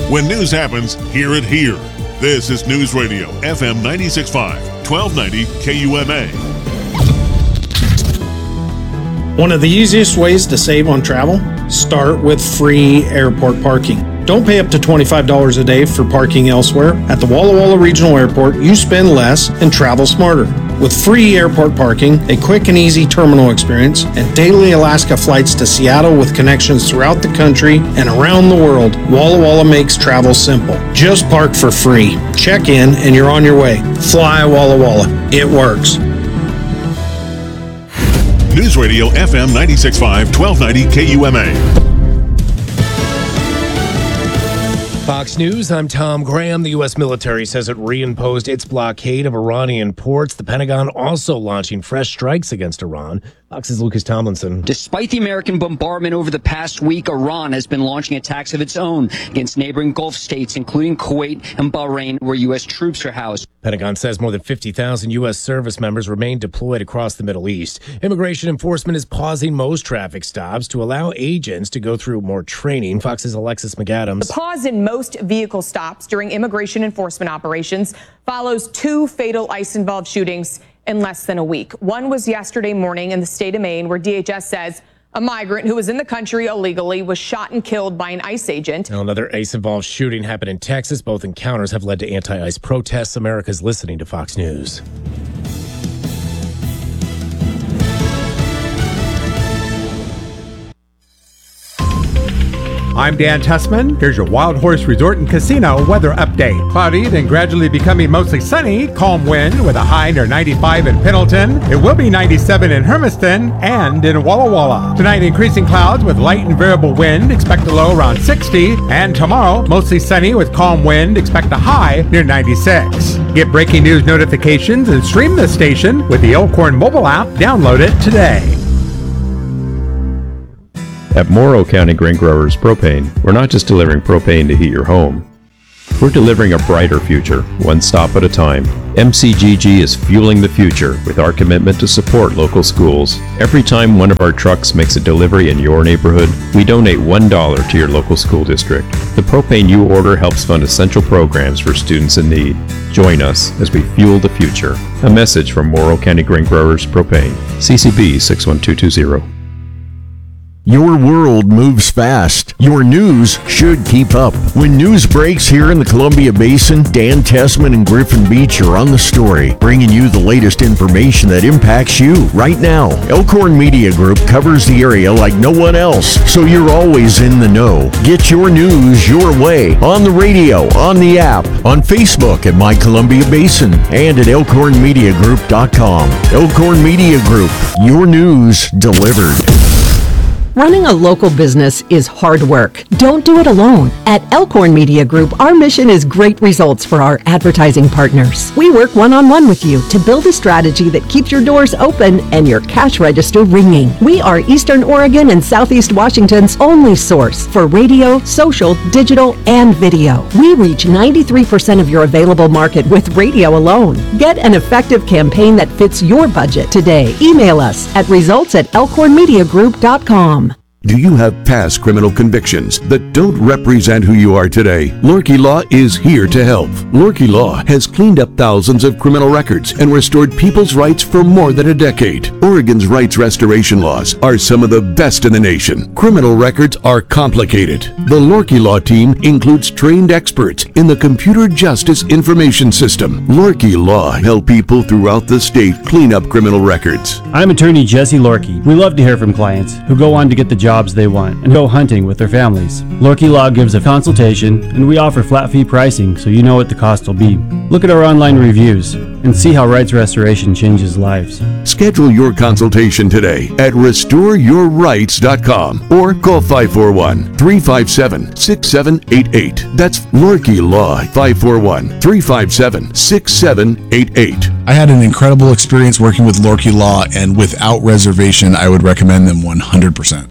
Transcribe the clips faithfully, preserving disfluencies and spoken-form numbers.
When news happens, hear it here. This is News Radio, F M ninety-six point five, twelve ninety K U M A. One of the easiest ways to save on travel? Start with free airport parking. Don't pay up to twenty-five dollars a day for parking elsewhere. At the Walla Walla Regional Airport, you spend less and travel smarter. With free airport parking, a quick and easy terminal experience, and daily Alaska flights to Seattle with connections throughout the country and around the world, Walla Walla makes travel simple. Just park for free. Check in and you're on your way. Fly Walla Walla. It works. News Radio F M ninety-six point five, twelve ninety K U M A. Fox News, I'm Tom Graham. The U S military says it reimposed its blockade of Iranian ports. The Pentagon also launching fresh strikes against Iran. Fox's Lucas Tomlinson. Despite the American bombardment over the past week, Iran has been launching attacks of its own against neighboring Gulf states, including Kuwait and Bahrain, where U S troops are housed. Pentagon says more than fifty thousand U S service members remain deployed across the Middle East. Immigration enforcement is pausing most traffic stops to allow agents to go through more training. Fox's Alexis McAdams. The pause in most vehicle stops during immigration enforcement operations follows two fatal ICE-involved shootings in less than a week. One was yesterday morning in the state of Maine, where D H S says a migrant who was in the country illegally was shot and killed by an ICE agent. Now, another ICE-involved shooting happened in Texas. Both encounters have led to anti-ICE protests. America's listening to Fox News. I'm Dan Tussman. Here's your Wild Horse Resort and Casino weather update. Cloudy, then gradually becoming mostly sunny. Calm wind with a high near ninety-five in Pendleton. It will be ninety-seven in Hermiston and in Walla Walla. Tonight, increasing clouds with light and variable wind. Expect a low around sixty. And tomorrow, mostly sunny with calm wind. Expect a high near ninety-six. Get breaking news notifications and stream the station with the Elkhorn mobile app. Download it today. At Morrow County Grain Growers Propane, we're not just delivering propane to heat your home. We're delivering a brighter future, one stop at a time. M C G G is fueling the future with our commitment to support local schools. Every time one of our trucks makes a delivery in your neighborhood, we donate one dollar to your local school district. The propane you order helps fund essential programs for students in need. Join us as we fuel the future. A message from Morrow County Grain Growers Propane. C C B six one two two zero. Your world moves fast. Your news should keep up. When news breaks here in the Columbia Basin, Dan Tessman and Griffin Beach are on the story, bringing you the latest information that impacts you right now. Elkhorn Media Group covers the area like no one else, so you're always in the know. Get your news your way on the radio, on the app, on Facebook at My Columbia Basin, and at elkhorn media group dot com. Elkhorn Media Group, your news delivered. Running a local business is hard work. Don't do it alone. At Elkhorn Media Group, our mission is great results for our advertising partners. We work one-on-one with you to build a strategy that keeps your doors open and your cash register ringing. We are Eastern Oregon and Southeast Washington's only source for radio, social, digital, and video. We reach ninety-three percent of your available market with radio alone. Get an effective campaign that fits your budget today. Email us at results at elkhorn media group dot com. Do you have past criminal convictions that don't represent who you are today? Lorky Law is here to help. Lorky Law has cleaned up thousands of criminal records and restored people's rights for more than a decade. Oregon's rights restoration laws are some of the best in the nation. Criminal records are complicated. The Lorky Law team includes trained experts in the Computer Justice Information System. Lorky Law help people throughout the state clean up criminal records. I'm attorney Jesse Lorky. We love to hear from clients who go on to get the job they want and go hunting with their families. Lorky Law gives a consultation, and we offer flat fee pricing so you know what the cost will be. Look at our online reviews and see how rights restoration changes lives. Schedule your consultation today at restore your rights dot com or call five four one, three five seven, six seven eight eight. That's Lorky Law, five four one, three five seven, six seven eight eight. I had an incredible experience working with Lorky Law, and without reservation, I would recommend them one hundred percent.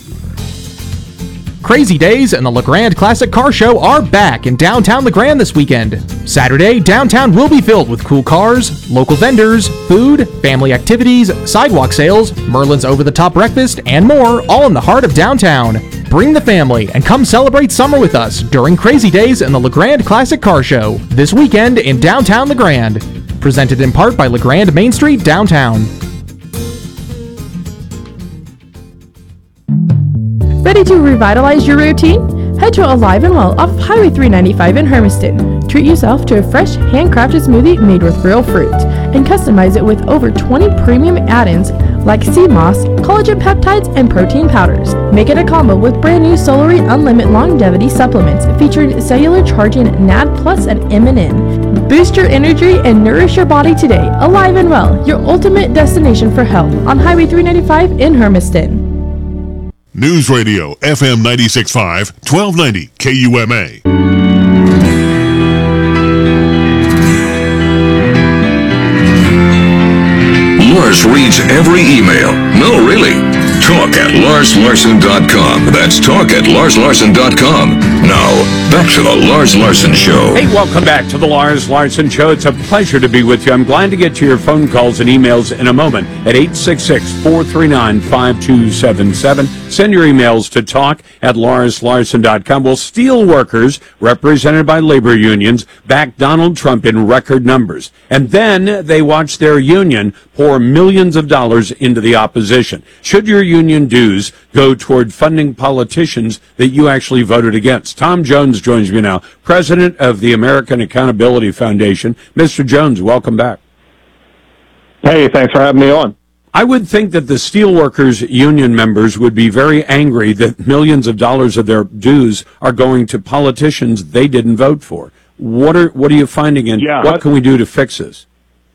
Crazy Days and the LeGrand Classic Car Show are back in downtown LeGrand this weekend. Saturday, downtown will be filled with cool cars, local vendors, food, family activities, sidewalk sales, Merlin's over-the-top breakfast, and more, all in the heart of downtown. Bring the family and come celebrate summer with us during Crazy Days in the LeGrand Classic Car Show this weekend in downtown LeGrand. Presented in part by LeGrand Main Street Downtown. Ready to revitalize your routine? Head to Alive and Well off of Highway three ninety-five in Hermiston. Treat yourself to a fresh, handcrafted smoothie made with real fruit and customize it with over twenty premium add-ins like sea moss, collagen peptides, and protein powders. Make it a combo with brand new Solary Unlimited Longevity supplements featuring cellular charging N A D Plus and M and N. Boost your energy and nourish your body today. Alive and Well, your ultimate destination for health on Highway three ninety-five in Hermiston. News Radio F M ninety-six point five, twelve ninety K U M A. Lars reads every email. No, really. Talk at Lars Larson dot com. That's talk at Lars Larson dot com. Now, back to the Lars Larson Show. Hey, welcome back to the Lars Larson Show. It's a pleasure to be with you. I'm glad to get to your phone calls and emails in a moment at eight six six, four three nine, five two seven seven. Send your emails to talk at Lars Larson dot com. Well, steel workers, represented by labor unions, backed Donald Trump in record numbers. And then they watched their union pour millions of dollars into the opposition. Should your union dues go toward funding politicians that you actually voted against? Tom Jones joins me now, president of the American Accountability Foundation. Mister Jones, welcome back. Hey, thanks for having me on. I would think that the steelworkers union members would be very angry that millions of dollars of their dues are going to politicians they didn't vote for. What are what are you finding, and yeah, what can we do to fix this?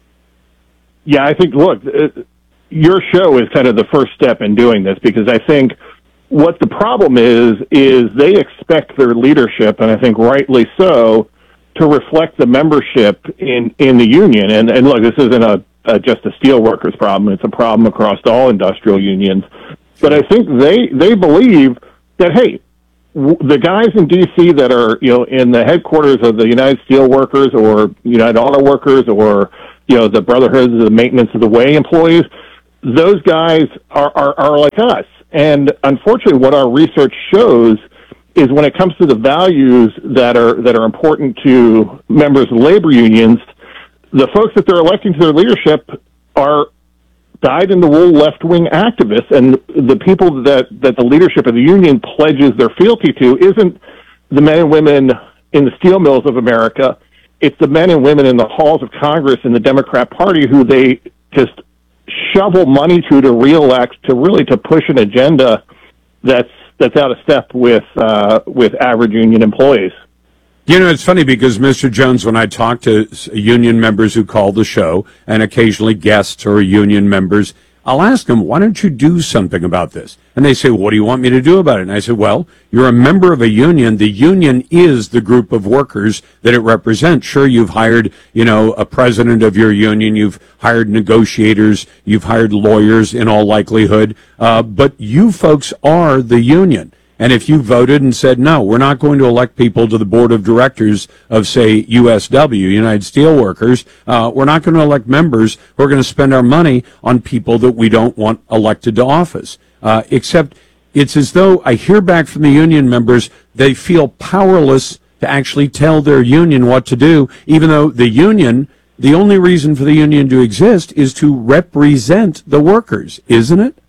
Yeah, I think, look, it, your show is kind of the first step in doing this, because I think what the problem is, is they expect their leadership, and I think rightly so, to reflect the membership in, in the union. And, and look, this isn't a, a just a steelworkers problem. It's a problem across all industrial unions. But I think they, they believe that, hey, w- the guys in D C that are, you know, in the headquarters of the United Steelworkers or United Auto Workers or, you know, the Brotherhoods of the Maintenance of the Way employees, those guys are, are, are like us. And unfortunately, what our research shows is when it comes to the values that are that are important to members of labor unions, the folks that they're electing to their leadership are dyed-in-the-wool left-wing activists, and the people that, that the leadership of the union pledges their fealty to isn't the men and women in the steel mills of America. It's the men and women in the halls of Congress in the Democrat Party who they just shovel money to to reelect, to really to push an agenda that's that's out of step with uh, with average union employees. You know, it's funny because, Mister Jones, when I talk to union members who call the show, and occasionally guests or union members, I'll ask them, why don't you do something about this? And they say, what do you want me to do about it? And I said, well, you're a member of a union. The union is the group of workers that it represents. Sure, you've hired, you know, a president of your union. You've hired negotiators. You've hired lawyers in all likelihood. Uh, but you folks are the union. And if you voted and said, no, we're not going to elect people to the board of directors of, say, U S W, United Steelworkers, uh, we're not going to elect members who are going to spend our money on people that we don't want elected to office. Uh, except it's as though I hear back from the union members, they feel powerless to actually tell their union what to do, even though the union, the only reason for the union to exist is to represent the workers, isn't it?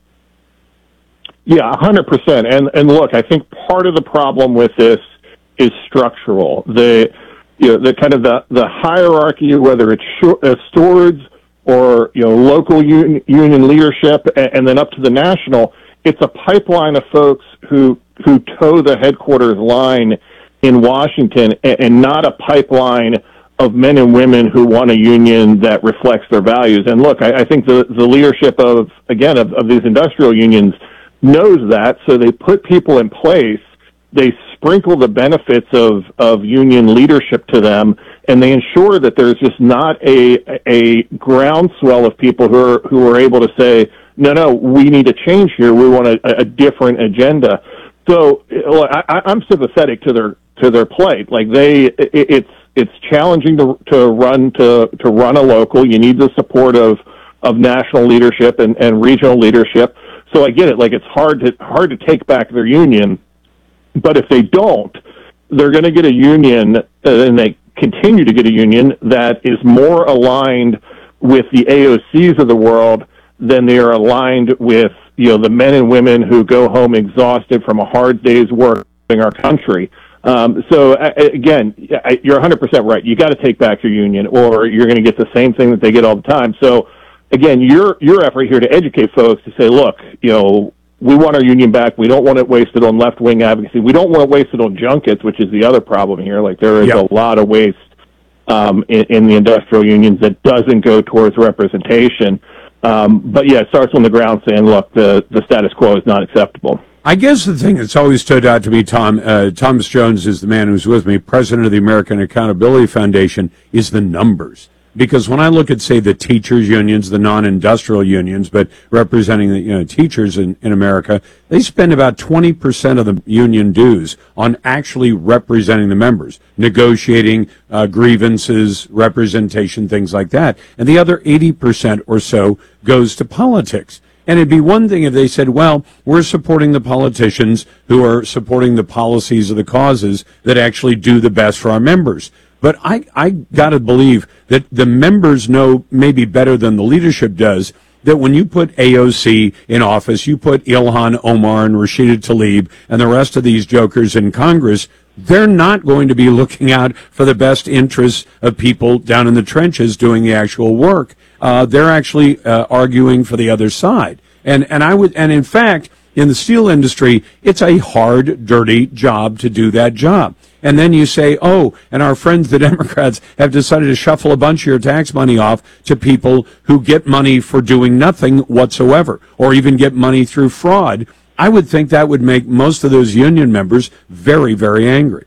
Yeah, one hundred percent. And and look, I think part of the problem with this is structural. The you know the kind of the, the hierarchy, whether it's sh- uh, stewards or you know local un- union leadership, and, and then up to the national, it's a pipeline of folks who who toe the headquarters line in Washington, and, and not a pipeline of men and women who want a union that reflects their values. And look, I, I think the the leadership of again of, of these industrial unions knows that, so they put people in place, they sprinkle the benefits of, of union leadership to them, and they ensure that there's just not a a groundswell of people who are who are able to say, no, no, we need a change here, we want a, a different agenda. So I, I'm sympathetic to their to their plight. Like they, it, it's it's challenging to to run to to run a local. You need the support of of national leadership and, and regional leadership. So I get it. Like it's hard to hard to take back their union, but if they don't, they're going to get a union, uh, and they continue to get a union that is more aligned with the A O Cs of the world than they are aligned with, you know, the men and women who go home exhausted from a hard day's work in our country. Um, so uh, again, you're one hundred percent right. You got to take back your union, or you're going to get the same thing that they get all the time. So again, your your effort here to educate folks to say, look, you know, we want our union back. We don't want it wasted on left-wing advocacy. We don't want it wasted on junkets, which is the other problem here. Like, there is Yep. a lot of waste um, in, in the industrial unions that doesn't go towards representation. Um, but yeah, it starts on the ground saying, look, the, the status quo is not acceptable. I guess the thing that's always stood out to me, Tom, uh, Thomas Jones is the man who's with me, president of the American Accountability Foundation, is the numbers. Because when I look at, say, the teachers' unions, the non-industrial unions, but representing the you know, teachers in, in America, they spend about twenty percent of the union dues on actually representing the members, negotiating uh, grievances, representation, things like that. And the other eighty percent or so goes to politics. And it'd be one thing if they said, well, we're supporting the politicians who are supporting the policies of the causes that actually do the best for our members. But I, I got to believe that the members know maybe better than the leadership does that when you put A O C in office, you put Ilhan Omar and Rashida Tlaib and the rest of these jokers in Congress, they're not going to be looking out for the best interests of people down in the trenches doing the actual work. Uh, they're actually uh, arguing for the other side. And, and I would, and in fact, in the steel industry, it's a hard, dirty job to do that job. And then you say, oh, and our friends, the Democrats, have decided to shuffle a bunch of your tax money off to people who get money for doing nothing whatsoever, or even get money through fraud. I would think that would make most of those union members very, very angry.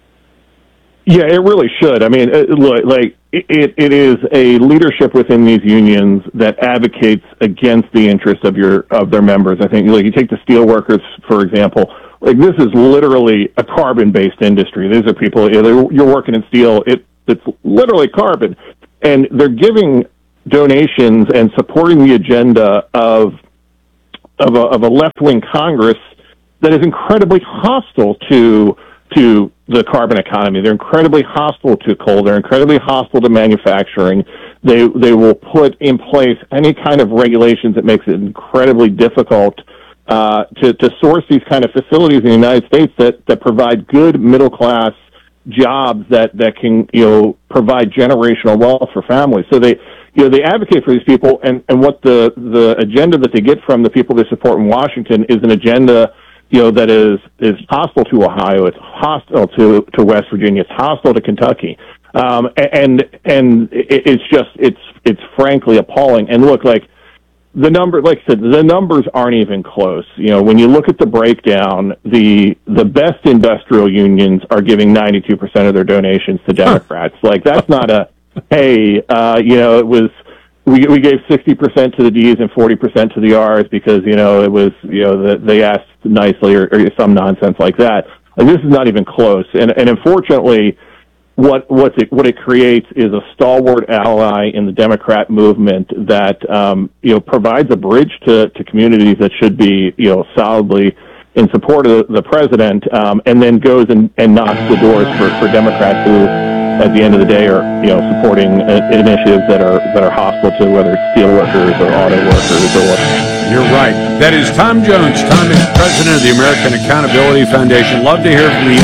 Yeah, it really should. I mean, it, look, like it, it is a leadership within these unions that advocates against the interests of your of their members. I think, like, you take the steel workers, for example. Like, this is literally a carbon-based industry. These are people, you know, you're working in steel. It, it's literally carbon. And they're giving donations and supporting the agenda of of a, of a left-wing Congress that is incredibly hostile to to the carbon economy. They're incredibly hostile to coal. They're incredibly hostile to manufacturing. They they will put in place any kind of regulations that makes it incredibly difficult uh, to, to source these kind of facilities in the United States that, that provide good middle-class jobs that, that can, you know, provide generational wealth for families. So they, you know, they advocate for these people, and, and what the, the agenda that they get from the people they support in Washington is an agenda, you know, that is, is hostile to Ohio, it's hostile to, to West Virginia, it's hostile to Kentucky. Um, and, and it's just, it's, it's frankly appalling. And look, like, the number, like I said, the numbers aren't even close. You know, when you look at the breakdown, the, the best industrial unions are giving ninety-two percent of their donations to Democrats. Like, that's not a, hey, uh, you know, it was, we, we gave sixty percent to the D's and forty percent to the R's because, you know, it was, you know, the, they asked nicely or, or some nonsense like that. Like, this is not even close. And, and unfortunately, what, what it, what it creates is a stalwart ally in the Democrat movement that, um, you know, provides a bridge to, to communities that should be, you know, solidly in support of the, the president, um, and then goes and, and knocks the doors for, for Democrats who, at the end of the day, are, you know, supporting uh, initiatives that are that are hostile to whether it's steel workers or auto workers or what. You're right. That is Tom Jones. Tom is president of the American Accountability Foundation. Love to hear from you.